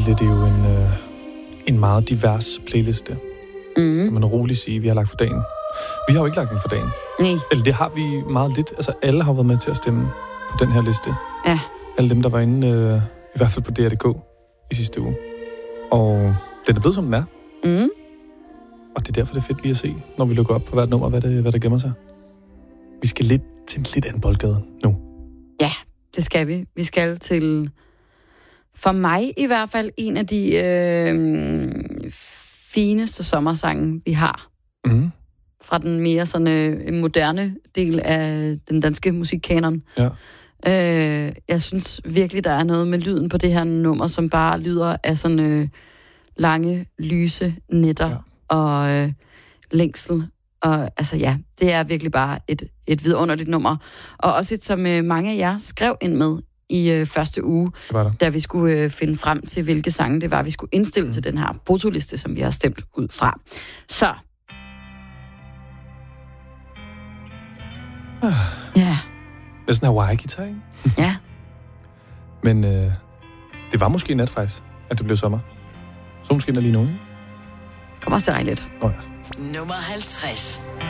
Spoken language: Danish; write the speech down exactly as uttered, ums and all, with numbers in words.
Emilie, det er jo en, øh, en meget divers playliste. Mm. Kan man roligt sige, vi har lagt for dagen. Vi har jo ikke lagt den for dagen. Nej. Eller det har vi meget lidt. Altså alle har været med til at stemme på den her liste. Ja. Alle dem, der var inde, øh, i hvert fald på D R punktum D K i sidste uge. Og den er blevet, som den er. Mm. Og det er derfor, det er fedt lige at se, når vi lukker op på hvert nummer, hvad, det, hvad der gemmer sig. Vi skal lidt til en lidt anden boldgade nu. Ja, det skal vi. Vi skal til, for mig i hvert fald, en af de øh, fineste sommersange, vi har. Mm. Fra den mere sådan øh, moderne del af den danske musikkanon. Ja. Øh, jeg synes virkelig, der er noget med lyden på det her nummer, som bare lyder af sådan øh, lange, lyse nætter ja. og øh, længsel. Og altså ja, det er virkelig bare et, et vidunderligt nummer. Og også et, som øh, mange af jer skrev ind med i øh, første uge, da vi skulle øh, finde frem til, hvilke sange det var, vi skulle indstille mm. til den her fotoliste, som vi har stemt ud fra. Så. Ah. Ja. Det er sådan en Hawaii-guitar, ikke? Ja. Men øh, det var måske nat faktisk, at det blev sommer. Så måske er lige nu, ikke? Kom også til at regne lidt. Oh, ja. Nummer halvtreds.